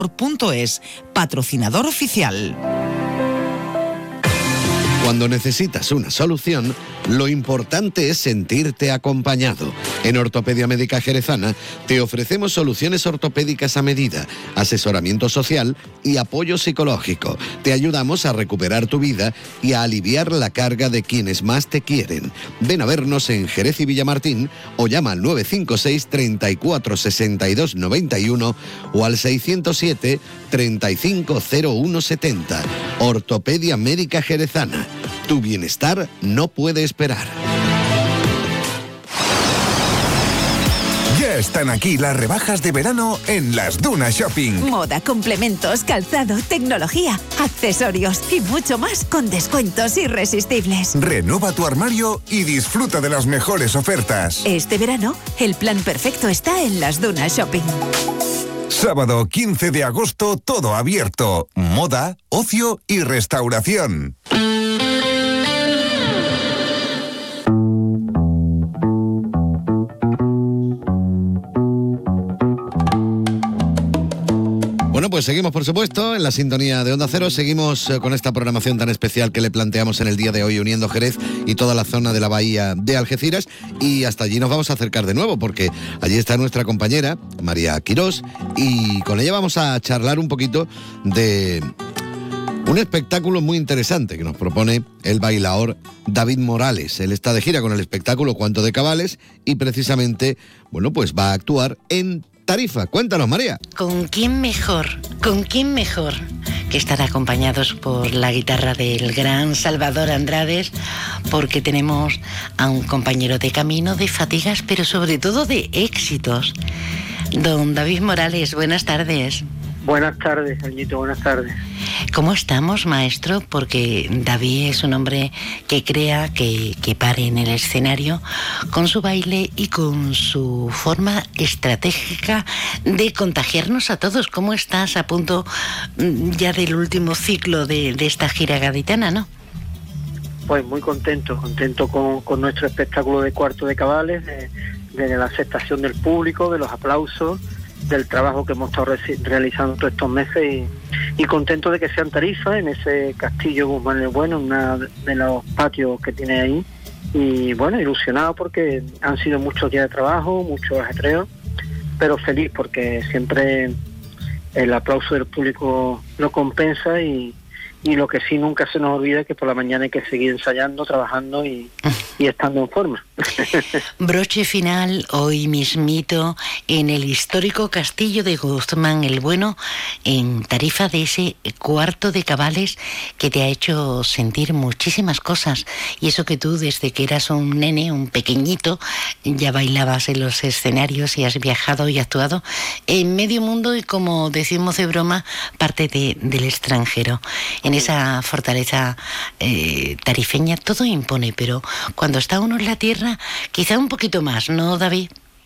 .es, patrocinador oficial. Cuando necesitas una solución, lo importante es sentirte acompañado. En Ortopedia Médica Jerezana te ofrecemos soluciones ortopédicas a medida, asesoramiento social y apoyo psicológico. Te ayudamos a recuperar tu vida y a aliviar la carga de quienes más te quieren. Ven a vernos en Jerez y Villamartín o llama al 956 34 62 91 o al 607 35 01 70. Ortopedia Médica Jerezana. Tu bienestar no puede esperar. Ya están aquí las rebajas de verano en Las Dunas Shopping. Moda, complementos, calzado, tecnología, accesorios y mucho más con descuentos irresistibles. Renueva tu armario y disfruta de las mejores ofertas. Este verano, el plan perfecto está en Las Dunas Shopping. Sábado 15 de agosto, todo abierto. Moda, ocio y restauración. Bueno, pues seguimos, por supuesto, en la sintonía de Onda Cero. Seguimos con esta programación tan especial que le planteamos en el día de hoy, uniendo Jerez y toda la zona de la bahía de Algeciras. Y hasta allí nos vamos a acercar de nuevo, porque allí está nuestra compañera, María Quirós, y con ella vamos a charlar un poquito de un espectáculo muy interesante que nos propone el bailaor David Morales. Él está de gira con el espectáculo Cuento de Cabales y precisamente, bueno, pues va a actuar en Tarifa. Cuéntanos, María. ¿Con quién mejor? ¿Con quién mejor? Que estar acompañados por la guitarra del gran Salvador Andrades, porque tenemos a un compañero de camino, de fatigas, pero sobre todo de éxitos. Don David Morales, buenas tardes. Buenas tardes, Añito, buenas tardes. ¿Cómo estamos, maestro? Porque David es un hombre que crea que pare en el escenario con su baile y con su forma estratégica de contagiarnos a todos. ¿Cómo estás a punto ya del último ciclo de esta gira gaditana, no? Pues muy contento con nuestro espectáculo de Cuarto de Cabales, de la aceptación del público, de los aplausos, del trabajo que hemos estado realizando todos estos meses y contento de que sea en Tarifa, en ese castillo Guzmán el Bueno, en uno de los patios que tiene ahí, y bueno, ilusionado porque han sido muchos días de trabajo, muchos ajetreos, pero feliz porque siempre el aplauso del público lo compensa y lo que sí nunca se nos olvida es que por la mañana hay que seguir ensayando, trabajando y estando en forma. Broche final hoy mismito en el histórico castillo de Guzmán el Bueno, en Tarifa, de ese Cuarto de Cabales que te ha hecho sentir muchísimas cosas. Y eso que tú, desde que eras un nene, un pequeñito, ya bailabas en los escenarios y has viajado y actuado en medio mundo y, como decimos de broma, parte del extranjero. En esa fortaleza tarifeña todo impone, pero cuando está uno en la tierra, quizá un poquito más, ¿no, David?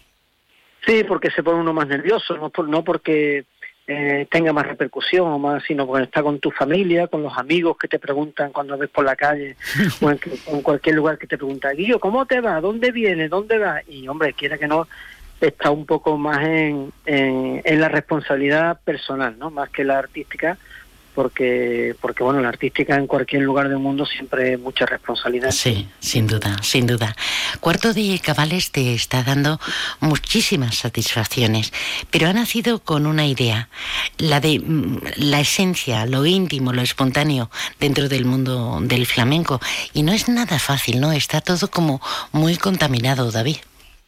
Sí, porque se pone uno más nervioso, no porque tenga más repercusión o más, sino porque está con tu familia, con los amigos que te preguntan cuando ves por la calle o en cualquier lugar que te preguntan, Guillo, ¿cómo te va? ¿Dónde vienes? ¿Dónde vas? Y hombre, quiera que no, está un poco más en la responsabilidad personal, ¿no? Más que la artística, porque bueno, la artística en cualquier lugar del mundo siempre es mucha responsabilidad. Sí, sin duda, sin duda. Cuarto de Cabales te está dando muchísimas satisfacciones, pero ha nacido con una idea, la de la esencia, lo íntimo, lo espontáneo dentro del mundo del flamenco, y no es nada fácil, ¿no? Está todo como muy contaminado, David.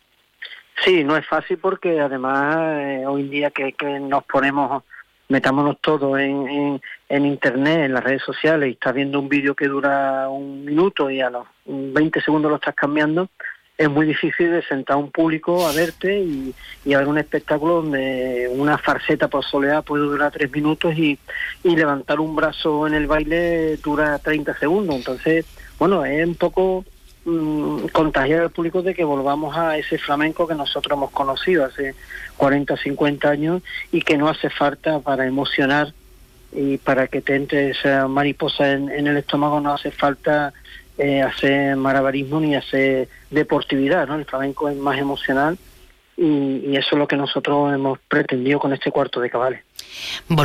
Sí, no es fácil porque además hoy en día que nos metámonos todos en internet, en las redes sociales, y estás viendo un vídeo que dura 1 minuto y a los 20 segundos lo estás cambiando, es muy difícil de sentar a un público a verte y a ver un espectáculo donde una farseta por soleá puede durar 3 minutos y levantar un brazo en el baile dura 30 segundos. Entonces, bueno, es un poco contagiar al público de que volvamos a ese flamenco que nosotros hemos conocido hace 40, 50 años y que no hace falta para emocionar y para que te entre esa mariposa en el estómago, no hace falta hacer malabarismo ni hacer deportividad, ¿no? El flamenco es más emocional y eso es lo que nosotros hemos pretendido con este Cuarto de Cabales.